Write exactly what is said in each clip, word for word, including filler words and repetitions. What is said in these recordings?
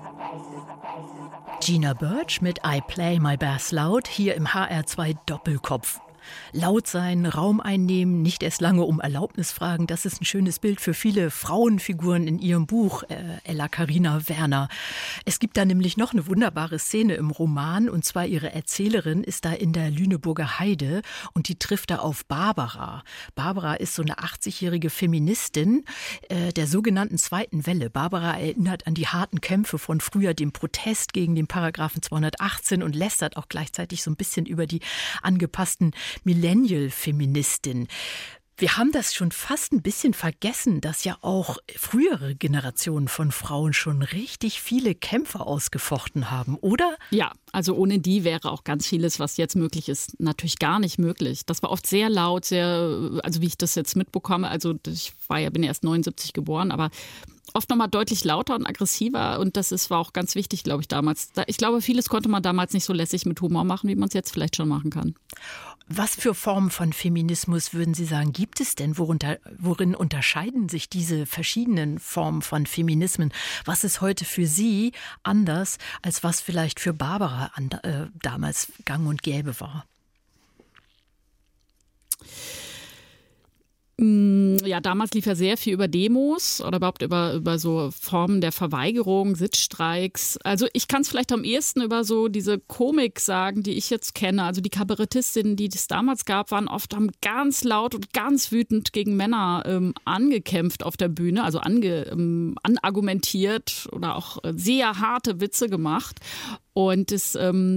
Gina Birch mit I Play My Bass Loud hier im H R zwei Doppelkopf. Laut sein, Raum einnehmen, nicht erst lange um Erlaubnis fragen, das ist ein schönes Bild für viele Frauenfiguren in ihrem Buch, äh, Ella Carina Werner. Es gibt da nämlich noch eine wunderbare Szene im Roman, und zwar ihre Erzählerin ist da in der Lüneburger Heide und die trifft da auf Barbara. Barbara ist so eine achtzigjährige Feministin äh, der sogenannten zweiten Welle. Barbara erinnert an die harten Kämpfe von früher, dem Protest gegen den Paragraphen zweihundertachtzehn, und lästert auch gleichzeitig so ein bisschen über die angepassten Millennial-Feministin. Wir haben das schon fast ein bisschen vergessen, dass ja auch frühere Generationen von Frauen schon richtig viele Kämpfe ausgefochten haben, oder? Ja, also ohne die wäre auch ganz vieles, was jetzt möglich ist, natürlich gar nicht möglich. Das war oft sehr laut, sehr, also wie ich das jetzt mitbekomme, also ich war ja, bin erst neunundsiebzig geboren, aber oft nochmal deutlich lauter und aggressiver, und das ist, war auch ganz wichtig, glaube ich, damals. Ich glaube, vieles konnte man damals nicht so lässig mit Humor machen, wie man es jetzt vielleicht schon machen kann. Was für Formen von Feminismus, würden Sie sagen, gibt es denn? Worunter, worin unterscheiden sich diese verschiedenen Formen von Feminismen? Was ist heute für Sie anders, als was vielleicht für Barbara an, äh, damals gang und gäbe war? Ja, damals lief ja sehr viel über Demos oder überhaupt über, über so Formen der Verweigerung, Sitzstreiks. Also ich kann es vielleicht am ehesten über so diese Komik sagen, die ich jetzt kenne. Also die Kabarettistinnen, die es damals gab, waren oft, haben ganz laut und ganz wütend gegen Männer ähm, angekämpft auf der Bühne, also ange, ähm, anargumentiert oder auch sehr harte Witze gemacht. Und das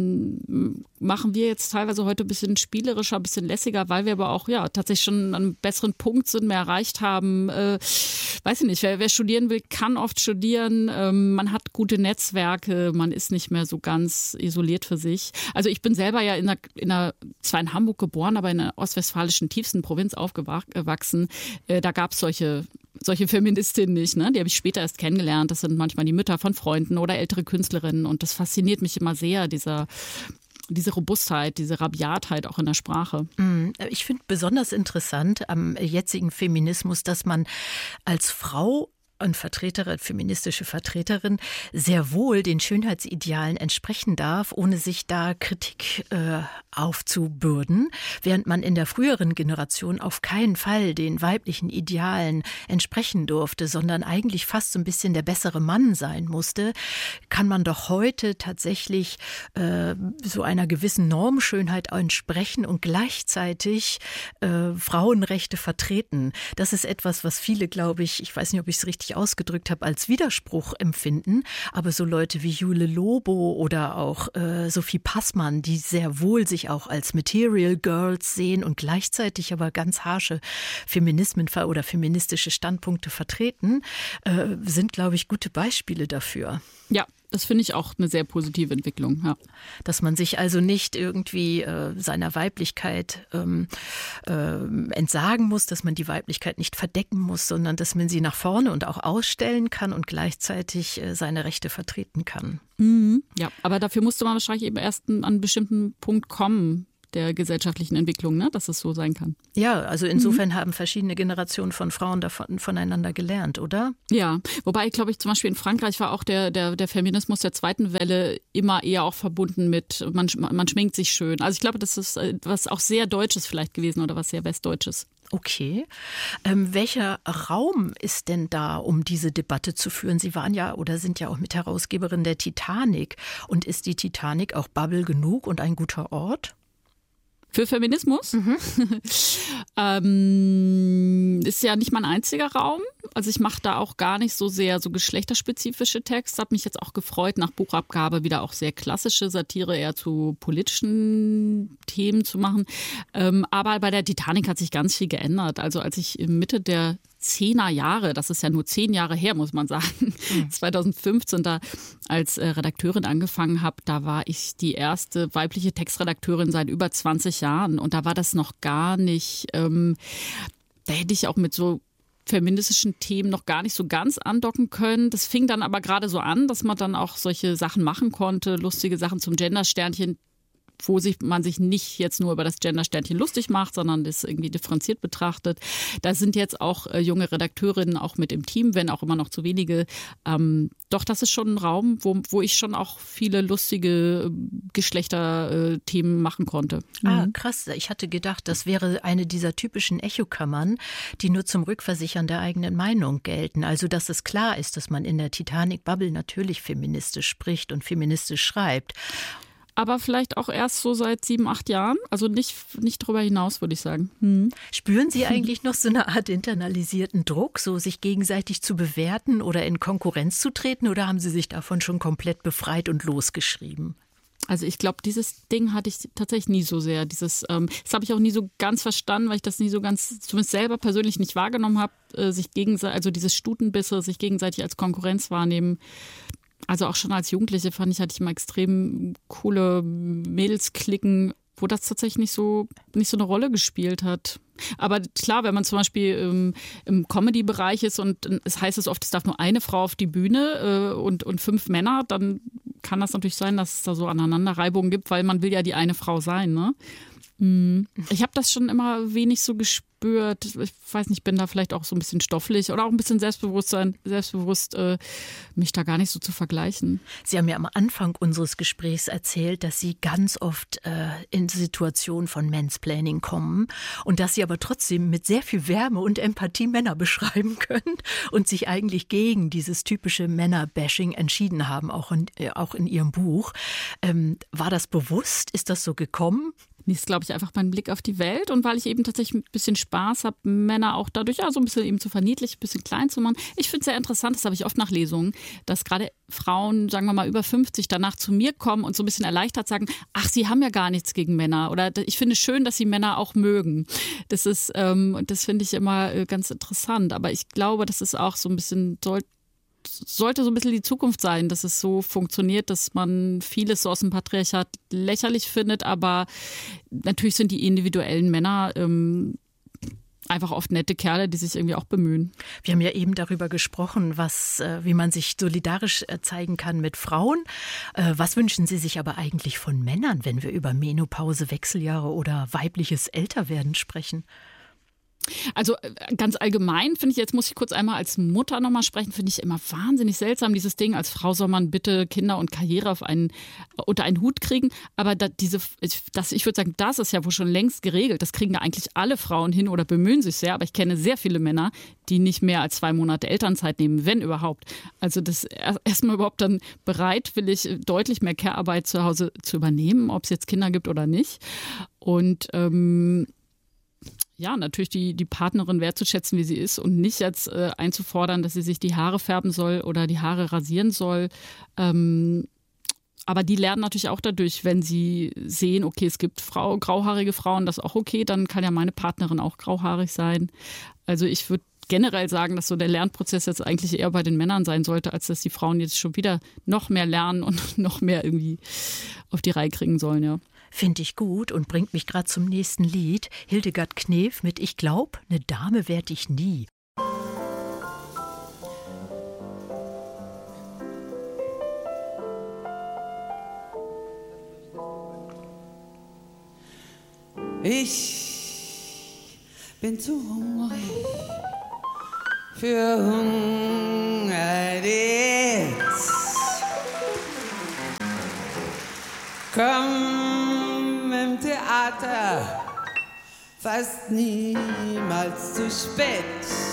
ähm, machen wir jetzt teilweise heute ein bisschen spielerischer, ein bisschen lässiger, weil wir aber auch ja tatsächlich schon an einem besseren Punkt sind, mehr erreicht haben. Äh, weiß ich nicht, wer, wer studieren will, kann oft studieren. Ähm, man hat gute Netzwerke, man ist nicht mehr so ganz isoliert für sich. Also ich bin selber ja in einer, in einer zwar in Hamburg geboren, aber in einer ostwestfälischen tiefsten Provinz aufgewachsen. Äh, da gab es solche solche Feministinnen nicht, ne? Die habe ich später erst kennengelernt. Das sind manchmal die Mütter von Freunden oder ältere Künstlerinnen. Und das fasziniert mich immer sehr, dieser, diese Robustheit, diese Rabiatheit auch in der Sprache. Ich finde besonders interessant am jetzigen Feminismus, dass man als Frau und Vertreterin, feministische Vertreterin, sehr wohl den Schönheitsidealen entsprechen darf, ohne sich da Kritik äh, aufzubürden, während man in der früheren Generation auf keinen Fall den weiblichen Idealen entsprechen durfte, sondern eigentlich fast so ein bisschen der bessere Mann sein musste, kann man doch heute tatsächlich äh, so einer gewissen Normschönheit entsprechen und gleichzeitig äh, Frauenrechte vertreten. Das ist etwas, was viele, glaube ich, ich weiß nicht, ob ich es richtig ausgedrückt habe, als Widerspruch empfinden. Aber so Leute wie Jule Lobo oder auch äh, Sophie Passmann, die sehr wohl sich auch als Material Girls sehen und gleichzeitig aber ganz harsche Feminismen oder feministische Standpunkte vertreten, äh, sind, glaube ich, gute Beispiele dafür. Ja, das finde ich auch eine sehr positive Entwicklung. Ja. Dass man sich also nicht irgendwie äh, seiner Weiblichkeit ähm, äh, entsagen muss, dass man die Weiblichkeit nicht verdecken muss, sondern dass man sie nach vorne und auch ausstellen kann und gleichzeitig äh, seine Rechte vertreten kann. Mhm. Ja, aber dafür musste man wahrscheinlich eben erst an einen bestimmten Punkt kommen der gesellschaftlichen Entwicklung, ne, dass es so sein kann. Ja, also insofern mhm. haben verschiedene Generationen von Frauen davon, voneinander gelernt, oder? Ja, wobei, glaube ich, zum Beispiel in Frankreich war auch der, der, der Feminismus der zweiten Welle immer eher auch verbunden mit, man, man schminkt sich schön. Also ich glaube, das ist was auch sehr Deutsches vielleicht gewesen oder was sehr Westdeutsches. Okay. Ähm, welcher Raum ist denn da, um diese Debatte zu führen? Sie waren ja oder sind ja auch Mitherausgeberin der Titanic. Und ist die Titanic auch Bubble genug und ein guter Ort? Für Feminismus? Mhm. ähm, ist ja nicht mein einziger Raum. Also ich mache da auch gar nicht so sehr so geschlechterspezifische Texte. Habe mich jetzt auch gefreut, nach Buchabgabe wieder auch sehr klassische Satire eher zu politischen Themen zu machen. Ähm, aber bei der Titanic hat sich ganz viel geändert. Also als ich Mitte der Zehner Jahre, das ist ja nur zehn Jahre her, muss man sagen, mhm. zweitausendfünfzehn da als äh, Redakteurin angefangen habe, da war ich die erste weibliche Textredakteurin seit über zwanzig Jahren und da war das noch gar nicht, ähm, da hätte ich auch mit so feministischen Themen noch gar nicht so ganz andocken können. Das fing dann aber gerade so an, dass man dann auch solche Sachen machen konnte, lustige Sachen zum Gendersternchen. wo sich, man sich nicht jetzt nur über das Gender-Sternchen lustig macht, sondern das irgendwie differenziert betrachtet. Da sind jetzt auch äh, junge Redakteurinnen auch mit im Team, wenn auch immer noch zu wenige. Ähm, doch, das ist schon ein Raum, wo, wo ich schon auch viele lustige Geschlechterthemen machen konnte. Ah, krass. Ich hatte gedacht, das wäre eine dieser typischen Echokammern, die nur zum Rückversichern der eigenen Meinung gelten. Also, dass es klar ist, dass man in der Titanic-Bubble natürlich feministisch spricht und feministisch schreibt. Aber vielleicht auch erst so seit sieben, acht Jahren. Also nicht, nicht darüber hinaus, würde ich sagen. Hm. Spüren Sie eigentlich noch so eine Art internalisierten Druck, so sich gegenseitig zu bewerten oder in Konkurrenz zu treten? Oder haben Sie sich davon schon komplett befreit und losgeschrieben? Also ich glaube, dieses Ding hatte ich tatsächlich nie so sehr. Dieses, ähm, das habe ich auch nie so ganz verstanden, weil ich das nie so ganz, zumindest selber persönlich nicht wahrgenommen habe, äh, sich gegenseitig, also dieses Stutenbisse, sich gegenseitig als Konkurrenz wahrnehmen. Also auch schon als Jugendliche fand ich, hatte ich immer extrem coole Mädelsklicken, wo das tatsächlich nicht so, nicht so eine Rolle gespielt hat. Aber klar, wenn man zum Beispiel ähm, im Comedy-Bereich ist und es heißt es oft, es darf nur eine Frau auf die Bühne äh, und, und fünf Männer, dann kann das natürlich sein, dass es da so Aneinanderreibungen gibt, weil man will ja die eine Frau sein, ne? Ich habe das schon immer wenig so gespürt. Ich weiß nicht, bin da vielleicht auch so ein bisschen stofflich oder auch ein bisschen Selbstbewusstsein, selbstbewusst, äh, mich da gar nicht so zu vergleichen. Sie haben ja am Anfang unseres Gesprächs erzählt, dass Sie ganz oft äh, in Situationen von Mansplaining kommen und dass Sie aber trotzdem mit sehr viel Wärme und Empathie Männer beschreiben können und sich eigentlich gegen dieses typische Männer-Bashing entschieden haben, auch in, äh, auch in Ihrem Buch. Ähm, war das bewusst? Ist das so gekommen? Nee, ist, glaube ich, einfach mein Blick auf die Welt und weil ich eben tatsächlich ein bisschen Spaß habe, Männer auch dadurch ja so ein bisschen eben zu verniedlichen, ein bisschen klein zu machen. Ich finde es sehr interessant, das habe ich oft nach Lesungen, dass gerade Frauen, sagen wir mal über fünfzig, danach zu mir kommen und so ein bisschen erleichtert sagen, ach, sie haben ja gar nichts gegen Männer oder ich finde es schön, dass sie Männer auch mögen. Das ist, ähm, das finde ich immer äh, ganz interessant, aber ich glaube, das ist auch so ein bisschen, soll, sollte so ein bisschen die Zukunft sein, dass es so funktioniert, dass man vieles so aus dem Patriarchat lächerlich findet, aber natürlich sind die individuellen Männer ähm, einfach oft nette Kerle, die sich irgendwie auch bemühen. Wir haben ja eben darüber gesprochen, was, äh, wie man sich solidarisch äh, zeigen kann mit Frauen. Äh, was wünschen Sie sich aber eigentlich von Männern, wenn wir über Menopause, Wechseljahre oder weibliches Älterwerden sprechen? Also ganz allgemein finde ich, jetzt muss ich kurz einmal als Mutter nochmal sprechen, finde ich immer wahnsinnig seltsam, dieses Ding, als Frau soll man bitte Kinder und Karriere auf einen, unter einen Hut kriegen, aber da, diese, das, ich würde sagen, das ist ja wohl schon längst geregelt, das kriegen ja eigentlich alle Frauen hin oder bemühen sich sehr, aber ich kenne sehr viele Männer, die nicht mehr als zwei Monate Elternzeit nehmen, wenn überhaupt. Also das erstmal überhaupt dann bereitwillig deutlich mehr Care-Arbeit zu Hause zu übernehmen, ob es jetzt Kinder gibt oder nicht. Und ähm, ja, natürlich die, die Partnerin wertzuschätzen, wie sie ist und nicht jetzt äh, einzufordern, dass sie sich die Haare färben soll oder die Haare rasieren soll. Ähm, aber die lernen natürlich auch dadurch, wenn sie sehen, okay, es gibt Frau, grauhaarige Frauen, das ist auch okay, dann kann ja meine Partnerin auch grauhaarig sein. Also ich würde generell sagen, dass so der Lernprozess jetzt eigentlich eher bei den Männern sein sollte, als dass die Frauen jetzt schon wieder noch mehr lernen und noch mehr irgendwie auf die Reihe kriegen sollen, ja. Finde ich gut und bringt mich gerade zum nächsten Lied. Hildegard Knef mit Ich glaub, ne Dame werd ich nie. Ich bin zu hungrig für Hungerdienst. Komm im Theater fast niemals zu spät.